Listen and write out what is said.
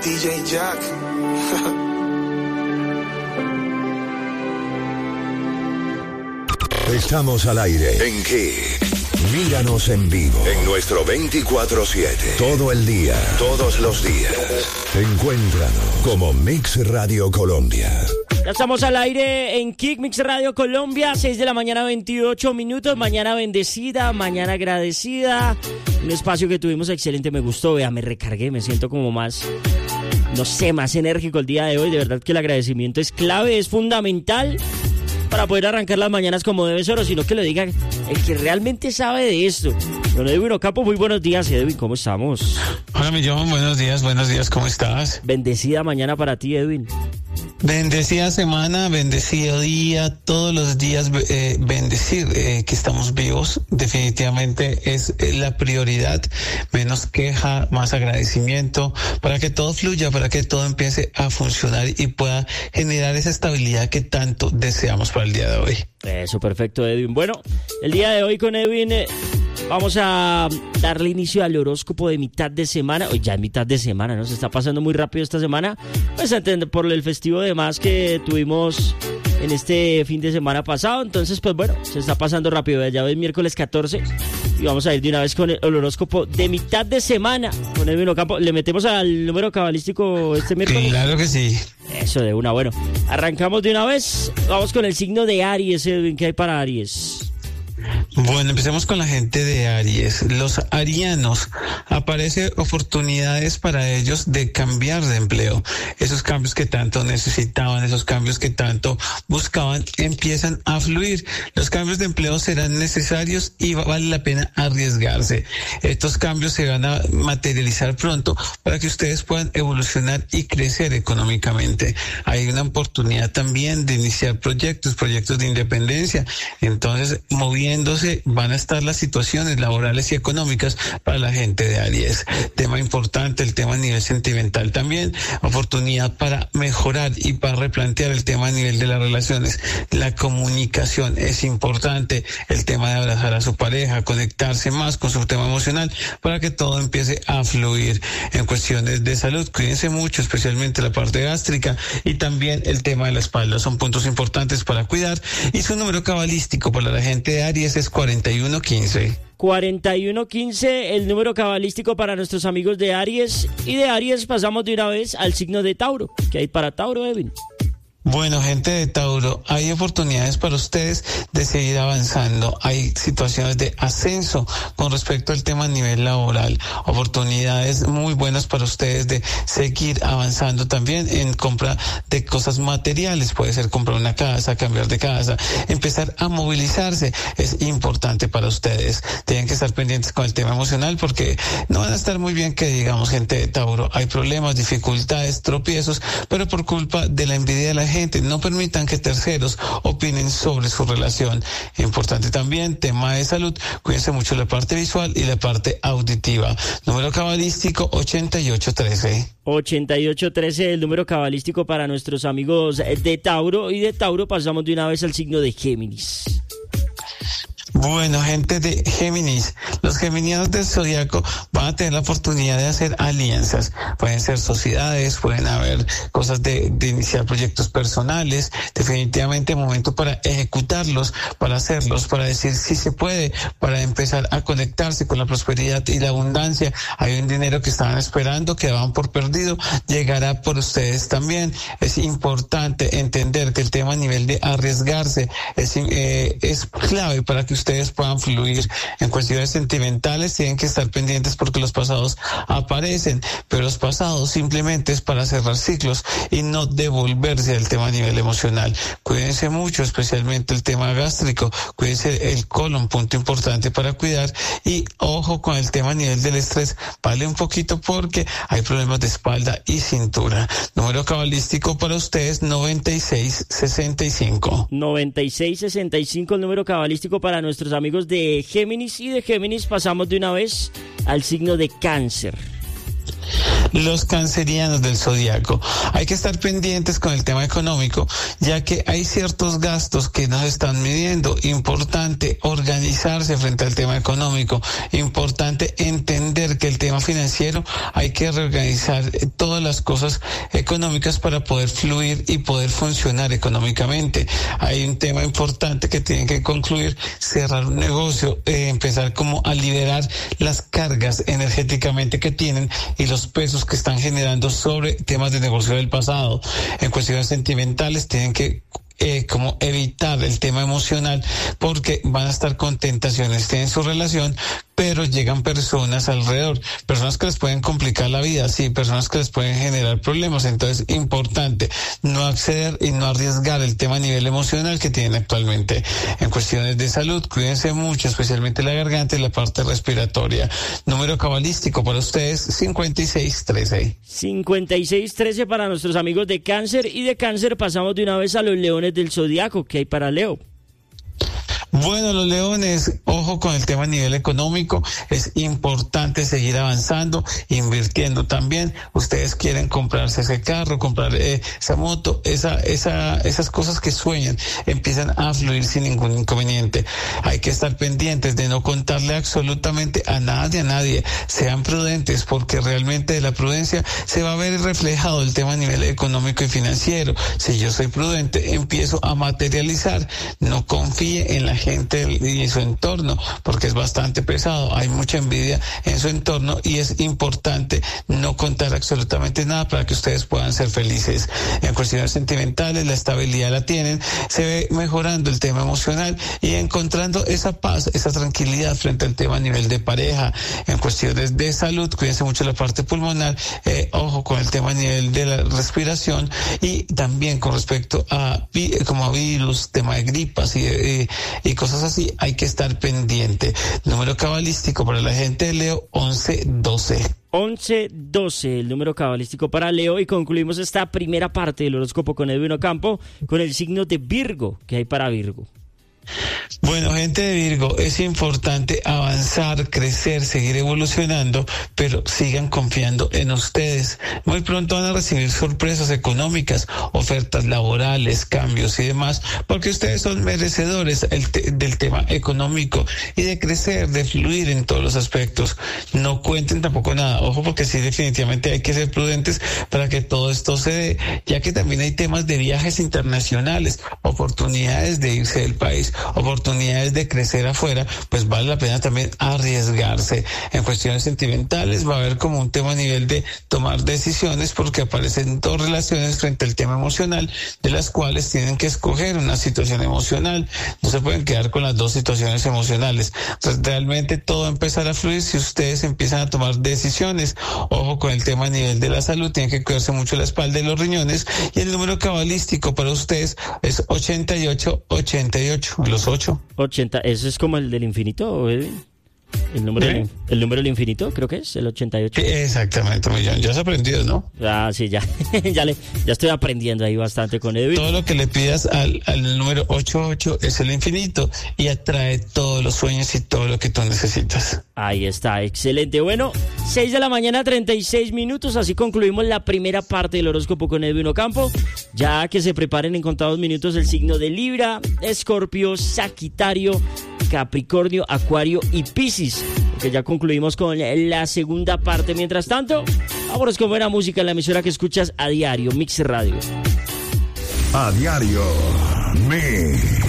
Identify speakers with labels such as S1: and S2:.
S1: DJ Jack.
S2: Estamos al aire en Kick. Míranos en vivo en nuestro 24/7. Todo el día, todos los días. Encuéntranos como Mix Radio Colombia.
S3: Ya estamos al aire en Kick Mix Radio Colombia, 6 de la mañana, 28 minutos. Mañana bendecida, mañana agradecida. Un espacio que tuvimos excelente, me gustó. Vea, me recargué, me siento como más, no sé, más enérgico el día de hoy. De verdad que el agradecimiento es clave, es fundamental para poder arrancar las mañanas como debe ser, o sino que lo diga el que realmente sabe de esto. Don Edwin Ocampo, muy buenos días. Edwin, ¿cómo estamos?
S4: Hola, Millón, buenos días, ¿cómo estás?
S3: Bendecida mañana para ti, Edwin.
S4: Bendecida semana, bendecido día, todos los días bendecir que estamos vivos, definitivamente es la prioridad, menos queja, más agradecimiento, para que todo fluya, para que todo empiece a funcionar y pueda generar esa estabilidad que tanto deseamos para el día de hoy.
S3: Eso, perfecto, Edwin. Bueno, el día de hoy con Edwin vamos a darle inicio al horóscopo de mitad de semana. Hoy ya es mitad de semana, ¿no? Se está pasando muy rápido esta semana. Pues por el festivo de más que tuvimos en este fin de semana pasado. Entonces, pues bueno, se está pasando rápido. Ya es miércoles 14 y vamos a ir de una vez con el horóscopo de mitad de semana con Edwin Ocampo. ¿Le metemos al número cabalístico este miércoles?
S4: Claro que sí.
S3: Eso, de una. Bueno, arrancamos de una vez. Vamos con el signo de Aries, Edwin. ¿Qué hay para Aries?
S4: Bueno, empecemos con la gente de Aries. Los arianos, aparecen oportunidades para ellos de cambiar de empleo. Esos cambios que tanto necesitaban, esos cambios que tanto buscaban, empiezan a fluir. Los cambios de empleo serán necesarios y vale la pena arriesgarse. Estos cambios se van a materializar pronto para que ustedes puedan evolucionar y crecer económicamente. Hay una oportunidad también de iniciar proyectos de independencia. Entonces, moviéndose van a estar las situaciones laborales y económicas para la gente de Aries. Tema importante, el tema a nivel sentimental también, oportunidad para mejorar y para replantear el tema a nivel de las relaciones. La comunicación es importante, el tema de abrazar a su pareja, conectarse más con su tema emocional para que todo empiece a fluir. En cuestiones de salud, cuídense mucho, especialmente la parte gástrica y también el tema de la espalda, son puntos importantes para cuidar. Y su número cabalístico para la gente de Aries es 4115.
S3: 4115, el número cabalístico para nuestros amigos de Aries. Y de Aries pasamos de una vez al signo de Tauro. ¿Qué hay para Tauro, Edwin?
S4: Bueno, gente de Tauro, hay oportunidades para ustedes de seguir avanzando. Hay situaciones de ascenso con respecto al tema a nivel laboral. Oportunidades muy buenas para ustedes de seguir avanzando también en compra de cosas materiales. Puede ser comprar una casa, cambiar de casa, empezar a movilizarse. Es importante para ustedes. Tienen que estar pendientes con el tema emocional porque no van a estar muy bien, que digamos, gente de Tauro. Hay problemas, dificultades, tropiezos, pero por culpa de la envidia de la gente, no permitan que terceros opinen sobre su relación. Importante también, tema de salud, cuídense mucho la parte visual y la parte auditiva. Número cabalístico 8813.
S3: 8813, el número cabalístico para nuestros amigos de Tauro. Y de Tauro pasamos de una vez al signo de Géminis.
S4: Bueno, gente de Géminis, los geminianos del zodiaco van a tener la oportunidad de hacer alianzas. Pueden ser sociedades, pueden haber cosas de iniciar proyectos personales. Definitivamente momento para ejecutarlos, para hacerlos, para decir si se puede, para empezar a conectarse con la prosperidad y la abundancia. Hay un dinero que estaban esperando, que daban por perdido, llegará por ustedes también. Es importante entender que el tema a nivel de arriesgarse es clave para que ustedes puedan fluir. En cuestiones sentimentales tienen que estar pendientes porque los pasados aparecen, pero los pasados simplemente es para cerrar ciclos y no devolverse al tema a nivel emocional. Cuídense mucho, especialmente el tema gástrico, cuídense el colon, punto importante para cuidar, y ojo con el tema a nivel del estrés, vale un poquito porque hay problemas de espalda y cintura. Número cabalístico para ustedes 9665.
S3: 9665, el número cabalístico para nuestros amigos de Géminis. Y de Géminis pasamos de una vez al signo de Cáncer.
S4: los cancerianos del zodiaco. Hay que estar pendientes con el tema económico, ya que hay ciertos gastos que nos están midiendo. Importante organizarse frente al tema económico. Importante entender que el tema financiero hay que reorganizar todas las cosas económicas para poder fluir y poder funcionar económicamente. Hay un tema importante que tienen que concluir, cerrar un negocio, empezar como a liberar las cargas energéticamente que tienen y los pesos que están generando sobre temas de negocio del pasado. En cuestiones sentimentales tienen que como evitar el tema emocional, porque van a estar con tentaciones en su relación, pero llegan personas alrededor, personas que les pueden complicar la vida, sí, personas que les pueden generar problemas. Entonces, importante no acceder y no arriesgar el tema a nivel emocional que tienen actualmente. En cuestiones de salud, cuídense mucho, especialmente la garganta y la parte respiratoria. Número cabalístico para ustedes, 5613.
S3: 5613 para nuestros amigos de Cáncer, y de Cáncer pasamos de una vez a los leones del zodiaco. ¿Qué hay para Leo?
S4: Bueno, los leones, ojo con el tema a nivel económico, es importante seguir avanzando, invirtiendo también. Ustedes quieren comprarse ese carro, comprar esa moto, esas cosas que sueñan, empiezan a fluir sin ningún inconveniente. Hay que estar pendientes de no contarle absolutamente a nadie. Sean prudentes, porque realmente de la prudencia se va a ver reflejado el tema a nivel económico y financiero. Si yo soy prudente, empiezo a materializar. No confíe en la gente y su entorno, porque es bastante pesado, hay mucha envidia en su entorno y es importante no contar absolutamente nada para que ustedes puedan ser felices. En cuestiones sentimentales, la estabilidad la tienen, se ve mejorando el tema emocional y encontrando esa paz, esa tranquilidad frente al tema a nivel de pareja. En cuestiones de salud, cuídense mucho la parte pulmonar, ojo con el tema a nivel de la respiración, y también con respecto a como virus, tema de gripas y cosas así, hay que estar pendiente. Número cabalístico para la gente de Leo, 1112.
S3: 1112, el número cabalístico para Leo, y concluimos esta primera parte del horóscopo con Edwin Ocampo con el signo de Virgo. ¿Qué hay para Virgo?
S4: Bueno, gente de Virgo, es importante avanzar, crecer, seguir evolucionando, pero sigan confiando en ustedes. Muy pronto van a recibir sorpresas económicas, ofertas laborales, cambios y demás, porque ustedes son merecedores del tema económico y de crecer, de fluir en todos los aspectos. No cuenten tampoco nada, ojo, porque sí, definitivamente hay que ser prudentes para que todo esto se dé, ya que también hay temas de viajes internacionales, oportunidades de irse del país, oportunidades de crecer afuera, pues vale la pena también arriesgarse. En cuestiones sentimentales va a haber como un tema a nivel de tomar decisiones, porque aparecen dos relaciones frente al tema emocional, de las cuales tienen que escoger una situación emocional. No se pueden quedar con las dos situaciones emocionales. Entonces, realmente todo va a empezar a fluir si ustedes empiezan a tomar decisiones. Ojo con el tema a nivel de la salud, tienen que cuidarse mucho la espalda y los riñones, y el número cabalístico para ustedes es 8888. Los
S3: 80, ¿eso es como el del infinito, Edwin? El número del infinito, creo que es el 88.
S4: Exactamente, Millón. Ya has aprendido, ¿no?
S3: Ah, sí, ya estoy aprendiendo ahí bastante con Edwin.
S4: Todo lo que le pidas al número 88 es el infinito y atrae todos los sueños y todo lo que tú necesitas.
S3: Ahí está, excelente. Bueno, 6 de la mañana, 36 minutos. Así concluimos la primera parte del horóscopo con Edwin Ocampo. Ya que se preparen en contados minutos el signo de Libra, Escorpio, Sagitario, Capricornio, Acuario y Piscis, que ya concluimos con la segunda parte. Mientras tanto, vámonos con buena música en la emisora que escuchas a diario, Mix Radio.
S2: A diario, Mix.